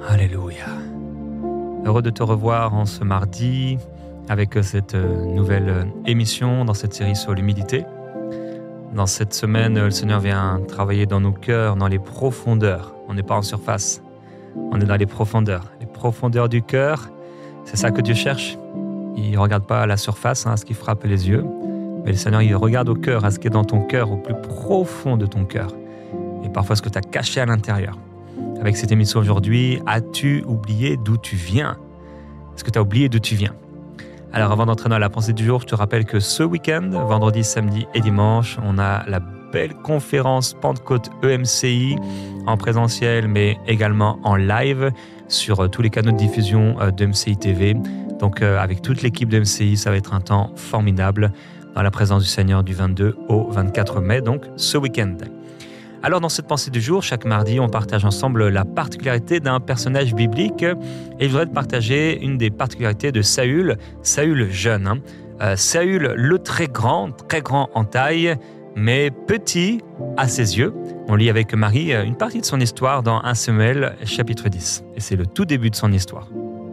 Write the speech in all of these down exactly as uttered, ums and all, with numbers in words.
Alléluia. Heureux de te revoir en ce mardi avec cette nouvelle émission dans cette série sur l'humilité. Dans cette semaine, le Seigneur vient travailler dans nos cœurs, dans les profondeurs. On n'est pas en surface, on est dans les profondeurs. Les profondeurs du cœur, c'est ça que Dieu cherche. Il ne regarde pas à la surface, hein, à ce qui frappe les yeux, mais le Seigneur, il regarde au cœur, à ce qui est dans ton cœur, au plus profond de ton cœur. Et parfois, ce que tu as caché à l'intérieur. Avec cette émission aujourd'hui, as-tu oublié d'où tu viens ? Est-ce que tu as oublié d'où tu viens ? Alors, avant d'entrer dans la pensée du jour, je te rappelle que ce week-end, vendredi, samedi et dimanche, on a la belle conférence Pentecôte E M C I en présentiel, mais également en live sur tous les canaux de diffusion de M C I T V. Donc, avec toute l'équipe de M C I, ça va être un temps formidable dans la présence du Seigneur du vingt-deux au vingt-quatre mai, donc ce week-end. Alors, dans cette pensée du jour, chaque mardi, on partage ensemble la particularité d'un personnage biblique. Et je voudrais te partager une des particularités de Saül, Saül jeune. Hein. Euh, Saül, le très grand, très grand en taille, mais petit à ses yeux. On lit avec Marie une partie de son histoire dans premier Samuel, chapitre dix. Et c'est le tout début de son histoire.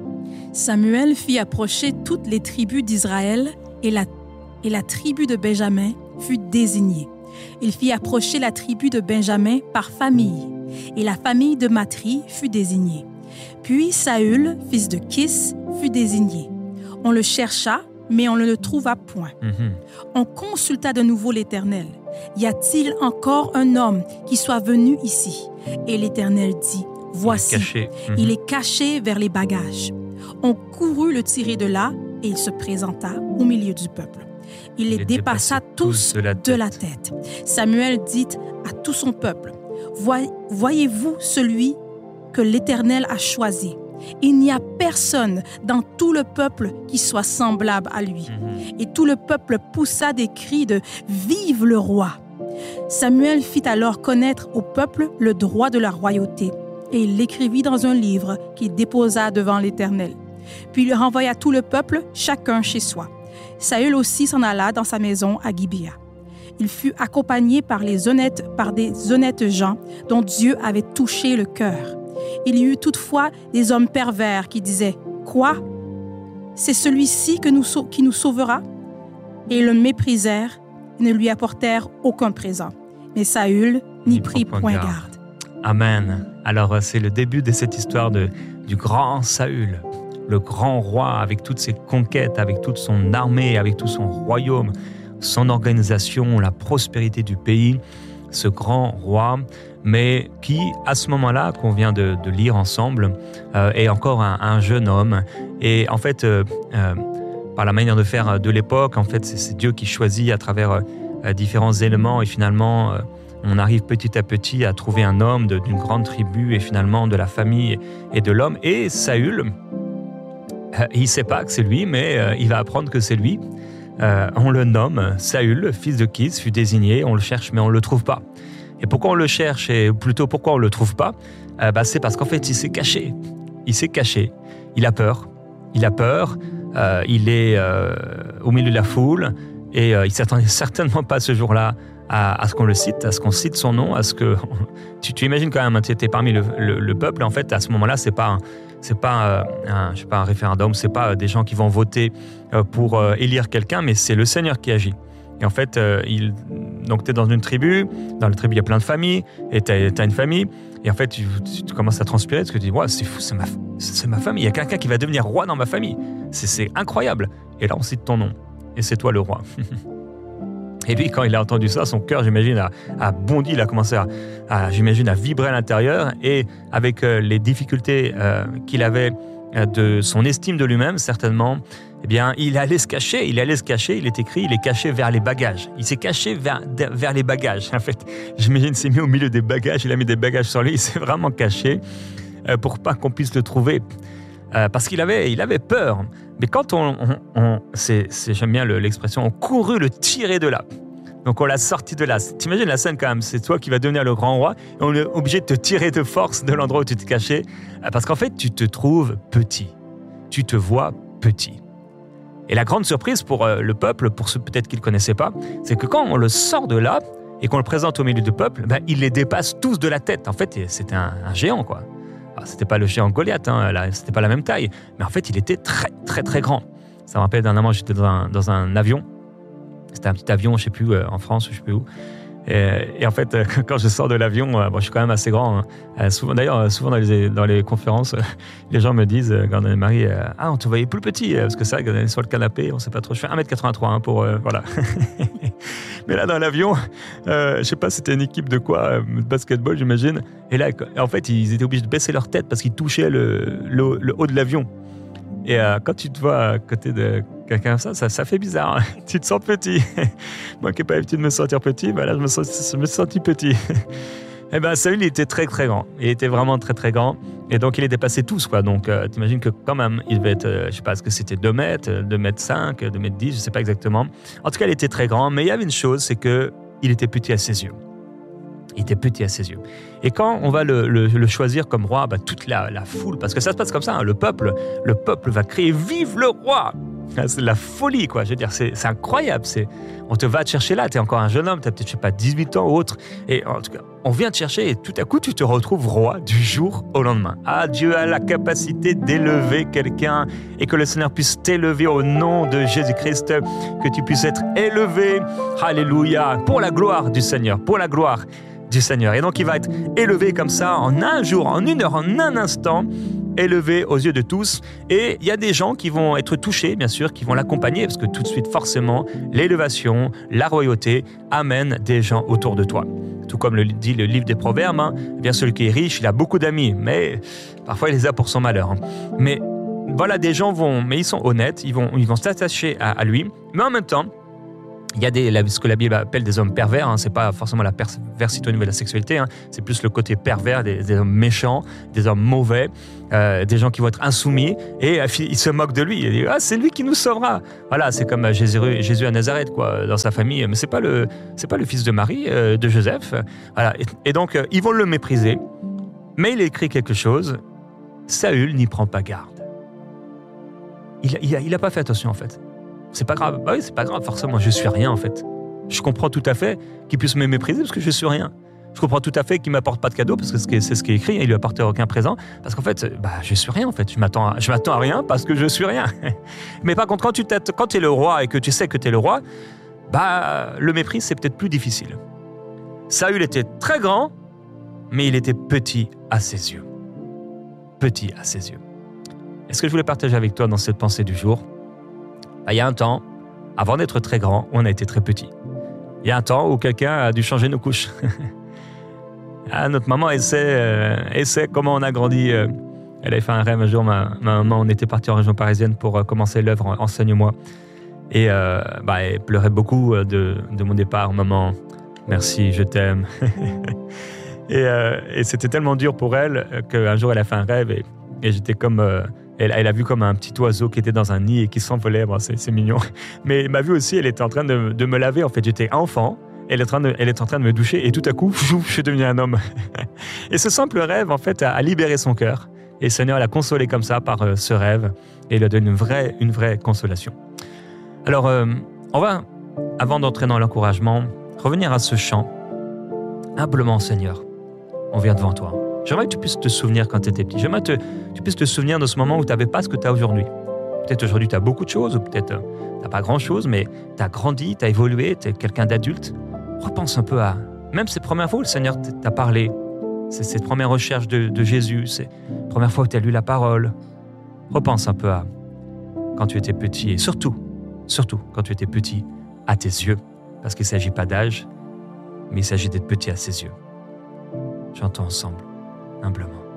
Samuel fit approcher toutes les tribus d'Israël et la, et la tribu de Benjamin fut désignée. Il fit approcher la tribu de Benjamin par famille, et la famille de Matri fut désignée. Puis Saül, fils de Kis, fut désigné. On le chercha, mais on ne le trouva point. Mm-hmm. On consulta de nouveau l'Éternel. Y a-t-il encore un homme qui soit venu ici? Et l'Éternel dit, voici, il est caché, mm-hmm. il est caché vers les bagages. On courut le tirer de là, et il se présenta au milieu du peuple. Il les dépassa tous de la, de la tête. Samuel dit à tout son peuple, « Voyez-vous celui que l'Éternel a choisi? Il n'y a personne dans tout le peuple qui soit semblable à lui. Mm-hmm. » Et tout le peuple poussa des cris de « Vive le roi !» Samuel fit alors connaître au peuple le droit de la royauté, et il l'écrivit dans un livre qu'il déposa devant l'Éternel. Puis il renvoya tout le peuple, chacun chez soi. Saül aussi s'en alla dans sa maison à Gibea. Il fut accompagné par, les honnêtes, par des honnêtes gens dont Dieu avait touché le cœur. Il y eut toutefois des hommes pervers qui disaient « Quoi? C'est celui-ci que nous, qui nous sauvera ?» Et ils le méprisèrent et ne lui apportèrent aucun présent. Mais Saül n'y prit point garde. garde. Amen. Alors, c'est le début de cette histoire de, du grand Saül. Le grand roi avec toutes ses conquêtes, avec toute son armée, avec tout son royaume, son organisation, la prospérité du pays, ce grand roi, mais qui, à ce moment-là, qu'on vient de, de lire ensemble, euh, est encore un, un jeune homme. Et en fait, euh, euh, par la manière de faire de l'époque, en fait, c'est, c'est Dieu qui choisit à travers euh, différents éléments et finalement, euh, on arrive petit à petit à trouver un homme de, d'une grande tribu et finalement de la famille et de l'homme. Et Saül, il ne sait pas que c'est lui, mais euh, il va apprendre que c'est lui. Euh, on le nomme Saül, fils de Kis, fut désigné, on le cherche, mais on ne le trouve pas. Et pourquoi on le cherche, et plutôt pourquoi on ne le trouve pas euh, bah, c'est parce qu'en fait, il s'est caché. Il s'est caché. Il a peur. Il a peur. Euh, il est euh, au milieu de la foule et euh, il ne s'attendait certainement pas ce jour-là à, à ce qu'on le cite, à ce qu'on cite son nom, à ce que... tu, tu imagines quand même, tu étais parmi le, le, le peuple, et en fait, à ce moment-là, ce n'est pas... Un, C'est pas un, je sais pas, un référendum, c'est pas des gens qui vont voter pour élire quelqu'un, mais c'est le Seigneur qui agit. Et en fait, il, donc tu es dans une tribu, dans la tribu il y a plein de familles, et tu as une famille, et en fait tu, tu commences à transpirer parce que tu dis ouais, c'est fou, c'est ma, c'est ma famille, il y a quelqu'un qui va devenir roi dans ma famille, c'est, c'est incroyable. Et là on cite ton nom, et c'est toi le roi. Et puis, quand il a entendu ça, son cœur, j'imagine, a, a bondi, il a commencé à, à, j'imagine, à vibrer à l'intérieur. Et avec euh, les difficultés euh, qu'il avait euh, de son estime de lui-même, certainement, eh bien, il allait se cacher. Il allait se cacher, il est écrit, il est caché vers les bagages. Il s'est caché vers, vers les bagages. En fait, j'imagine, il s'est mis au milieu des bagages, il a mis des bagages sur lui, il s'est vraiment caché euh, pour pas qu'on puisse le trouver. Euh, parce qu'il avait, il avait peur. Mais quand on, on, on c'est, c'est, j'aime bien le, l'expression, on courut le tirer de là. Donc on l'a sorti de là. T'imagines la scène quand même, c'est toi qui vas devenir le grand roi et on est obligé de te tirer de force de l'endroit où tu te cachais parce qu'en fait tu te trouves petit, tu te vois petit. Et la grande surprise pour euh, le peuple, pour ceux peut-être qui ne le connaissaient pas, c'est que quand on le sort de là et qu'on le présente au milieu du peuple, ben, il les dépasse tous de la tête. En fait, c'était un, un géant, quoi. Alors, c'était pas le géant Goliath, hein, là, c'était pas la même taille, mais en fait, il était très, très, très grand. Ça me rappelle d'un moment, j'étais dans un, dans un avion. C'était un petit avion, je sais plus, euh, en France, je sais plus où. Et, et en fait, euh, quand je sors de l'avion, euh, bon, je suis quand même assez grand. Hein. Euh, souvent, d'ailleurs, souvent dans les, dans les conférences, euh, les gens me disent, euh, Gordon et Marie, euh, ah, on te voyait plus petit, euh, parce que c'est vrai qu'on est sur le canapé, on sait pas trop. Je fais un mètre quatre-vingt-trois hein, pour, euh, voilà. Mais là, dans l'avion, euh, je sais pas, c'était une équipe de quoi, euh, de basketball, j'imagine. Et là, en fait, ils étaient obligés de baisser leur tête parce qu'ils touchaient le, le, le haut de l'avion. Et euh, quand tu te vois à côté de quelqu'un comme ça, ça, ça fait bizarre. Hein. Tu te sens petit. Moi qui n'ai pas l'habitude de me sentir petit, ben là, je me, sens, je me suis senti petit. Et bien, Saül, il était très, très grand. Il était vraiment très, très grand. Et donc, il est dépassé tous, quoi. Donc, euh, tu imagines que quand même, il devait être, euh, je sais pas, est-ce que c'était deux mètres, deux mètres cinq, deux mètres dix, je ne sais pas exactement. En tout cas, il était très grand. Mais il y avait une chose, c'est qu'il était petit à ses yeux. Il était petit à ses yeux. Et quand on va le, le, le choisir comme roi, bah, toute la, la foule, parce que ça se passe comme ça, hein, le peuple, le peuple va crier « Vive le roi !» C'est de la folie, quoi. Je veux dire, c'est, c'est incroyable. C'est, on te va te chercher là, tu es encore un jeune homme, tu as peut-être, je sais pas, dix-huit ans ou autre. Et en tout cas, on vient te chercher et tout à coup, tu te retrouves roi du jour au lendemain. Ah, Dieu a la capacité d'élever quelqu'un et que le Seigneur puisse t'élever au nom de Jésus-Christ, que tu puisses être élevé, alléluia, pour la gloire du Seigneur, pour la gloire du Seigneur. Et donc, il va être élevé comme ça en un jour, en une heure, en un instant, élevé aux yeux de tous. Et il y a des gens qui vont être touchés, bien sûr, qui vont l'accompagner, parce que tout de suite, forcément, l'élévation, la royauté amène des gens autour de toi. Tout comme le dit le livre des Proverbes, hein, eh bien celui qui est riche, il a beaucoup d'amis, mais parfois il les a pour son malheur. Hein. Mais voilà, des gens vont, mais ils sont honnêtes, ils vont, ils vont s'attacher à, à lui, mais en même temps, il y a des, ce que la Bible appelle des hommes pervers, hein, c'est pas forcément la perversité au niveau de la sexualité, hein, c'est plus le côté pervers des, des hommes méchants, des hommes mauvais, euh, des gens qui vont être insoumis, et euh, ils se moquent de lui, ils disent « Ah, c'est lui qui nous sauvera !» Voilà, c'est comme Jésus, Jésus à Nazareth, quoi, dans sa famille, mais c'est pas le, c'est pas le fils de Marie, euh, de Joseph. Voilà. Et, et donc, euh, ils vont le mépriser, mais il écrit quelque chose, Saül n'y prend pas garde. Il, il, a, il a pas fait attention, en fait. C'est pas grave. Bah oui, c'est pas grave, forcément. Je suis rien, en fait. Je comprends tout à fait qu'il puisse me mépriser parce que je suis rien. Je comprends tout à fait qu'il m'apporte pas de cadeau parce que c'est ce qui est écrit. Il lui apporte aucun présent parce qu'en fait, bah, je suis rien, en fait. Je m'attends à, je m'attends à rien parce que je suis rien. Mais par contre, quand tu quand es le roi et que tu sais que tu es le roi, bah, le mépris, c'est peut-être plus difficile. Saül était très grand, mais il était petit à ses yeux. Petit à ses yeux. Et ce que je voulais partager avec toi dans cette pensée du jour, il y a un temps, avant d'être très grand, on a été très petit. Il y a un temps où quelqu'un a dû changer nos couches. Ah, notre maman, elle sait, euh, elle sait comment on a grandi. Euh, elle avait fait un rêve un jour, ma, ma maman, on était parti en région parisienne pour euh, commencer l'œuvre Enseigne-moi. Et euh, bah, elle pleurait beaucoup de, de mon départ. Maman, merci, je t'aime. et, euh, et c'était tellement dur pour elle qu'un jour, elle a fait un rêve et, et j'étais comme... Euh, Elle, elle a vu comme un petit oiseau qui était dans un nid et qui s'envolait. Bon, c'est, c'est mignon. Mais elle m'a vu aussi, elle était en train de, de me laver. En fait, j'étais enfant. Elle est, en train de, elle est en train de me doucher. Et tout à coup, je suis devenu un homme. Et ce simple rêve, en fait, a, a libéré son cœur. Et le Seigneur l'a consolé comme ça par euh, ce rêve. Et il lui a donné une vraie, une vraie consolation. Alors, euh, on va, avant d'entrer dans l'encouragement, revenir à ce chant. Humblement, Seigneur, on vient devant toi. J'aimerais que tu puisses te souvenir quand tu étais petit. J'aimerais que tu puisses te souvenir de ce moment où tu n'avais pas ce que tu as aujourd'hui. Peut-être aujourd'hui tu as beaucoup de choses, ou peut-être tu n'as pas grand-chose, mais tu as grandi, tu as évolué, tu es quelqu'un d'adulte. Repense un peu à même ces premières fois où le Seigneur t'a parlé, c'est cette première recherche de, de Jésus, c'est la première fois où tu as lu la parole. Repense un peu à quand tu étais petit, et surtout, surtout quand tu étais petit, à tes yeux, parce qu'il ne s'agit pas d'âge, mais il s'agit d'être petit à ses yeux. Chantons ensemble. Humblement.